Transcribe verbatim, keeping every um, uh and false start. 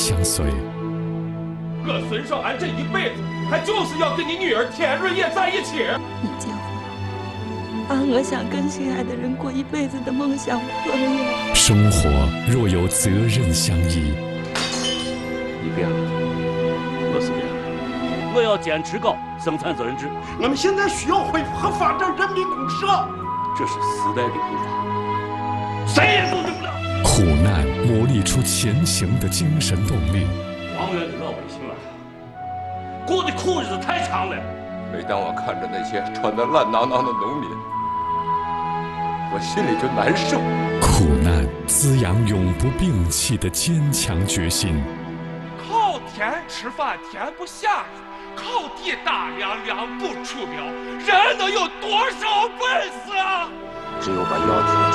相随。 我孙少安这一辈子，他就是要跟你女儿田润叶在一起。 你结婚，把我想跟心爱的人过一辈子的梦想破灭。 生活若有责任相依。 你变了，我是变了。我要坚持搞生产责任制。 我们现在需要恢复和发展人民公社， 这是时代的步伐，谁也阻止不了。 苦难磨砺出前行的精神动力。 王源的老百姓啊，过的苦日子太长了。 每当我看着那些穿得烂囊囊的农民，我心里就难受。 苦难滋养永不摒弃的坚强决心。 靠天吃饭天不下雨，靠地打粮粮不出苗，人能有多少本事啊？ 只有把腰挺